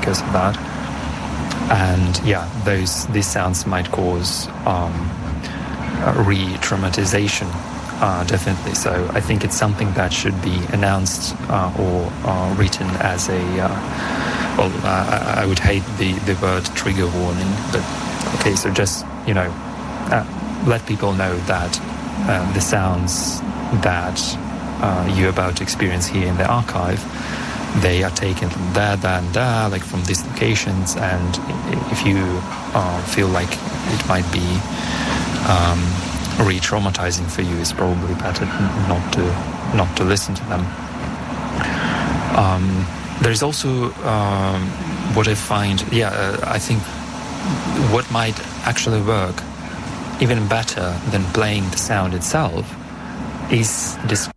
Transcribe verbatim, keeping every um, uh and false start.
because of that. And yeah, those these sounds might cause um, re-traumatization, uh, definitely. So I think it's something that should be announced uh, or uh, written as a, uh, well, uh, I would hate the, the word trigger warning, but okay, so just, you know, uh, let people know that uh, the sounds that uh, you're about to experience here in the archive, they are taken from there, there and there, like from these locations, and if you uh, feel like it might be um, re-traumatizing for you, it's probably better not to not to listen to them. Um, there's also um, what I find, yeah, uh, I think what might actually work even better than playing the sound itself is this